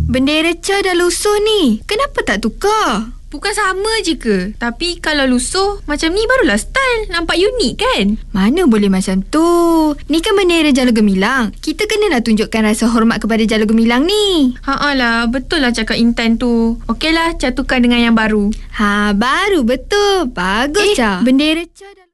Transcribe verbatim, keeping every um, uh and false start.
bendera Ca dah lusuh ni. Kenapa tak tukar? Bukan sama je ke? Tapi kalau lusuh macam ni barulah style. Nampak unik kan? Mana boleh macam tu. Ni kan bendera Jalur Gemilang. Kita kenalah tunjukkan rasa hormat kepada Jalur Gemilang ni. Haa lah, betul lah cakap Intan tu. Okeylah, Ca tukar dengan yang baru. Ha, baru betul. Bagus, Eh, Ca. Bendera Ca dah